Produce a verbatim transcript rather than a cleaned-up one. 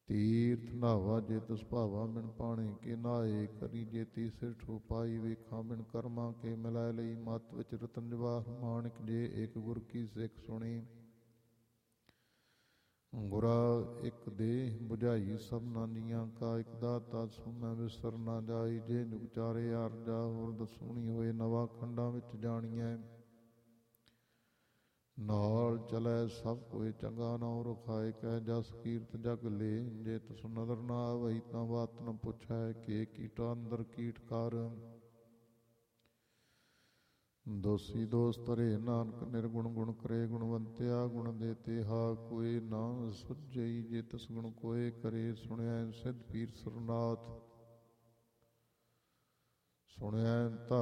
ਤੀਰਥ ਨਾਵਾ ਜੇ ਤਿਸ ਭਾਵਾ ਬਿਨ ਪਾਣੇ ਕੇ ਨਾਏ, ਕਰੀ ਜੇ ਤੀਸਰ ਠੋ ਪਾਈ ਵੇਖਾਂ ਬਿਨ ਕਰਮਾਂ ਕੇ, ਮਿਲਾਏ ਲਈ ਮਤ ਵਿੱਚ ਰਤਨ ਜਵਾਹਰ ਮਾਣਿਕ, ਜੇ ਇੱਕ ਗੁਰ ਕੀ ਸਿੱਖ ਸੁਣੀ। ਗੁਰਾ ਇੱਕ ਦੇਹ ਬੁਝਾਈ ਸਭਨਾ ਜੀਆਂ ਕਾ, ਇੱਕ ਦਾਤਾ ਸੋ ਮੈਂ ਵਿਸਰ ਨਾ ਜਾਈ, ਜੇ ਉਚਾਰੇ ਆਰਜਾ ਹੋਰ ਦਸੂਣੀ ਹੋਏ, ਨਵਾਂ ਖੰਡਾਂ ਵਿੱਚ ਜਾਣੀਐ। ਨਾਲ ਚਲੈ ਸਭ ਕੋਇ ਚੰਗਾ ਨਾਉ ਰਖਾਏ, ਕਹਿ ਜਸ ਕੀਰਤ ਜਗ ਲੇ, ਜੇ ਤਿਸ ਨਦਰ ਨਾ ਆਵਈ ਤਾਂ ਬਾਤ ਨ ਪੁੱਛੈ, ਕਿ ਕੀਟਾ ਅੰਦਰ ਕੀਟ ਕਰ। ਦੋਸੀ ਦੋਸ ਧਰੇ ਨਾਨਕ ਨਿਰਗੁਣ ਗੁਣ ਕਰੇ, ਗੁਣਵੰਤਿਆ ਗੁਣ ਦੇਤੇ ਹਾ ਕੋਇ ਨਾ ਸੁਝਈ, ਜੇ ਤਿਸ ਗੁਣ ਕੋਇ ਕਰੇ, ਸੁਣਿਆ ਸਿੱਧ ਪੀਰ ਸਰਨਾਥ। ਸੁਣਿਆ ਧਰ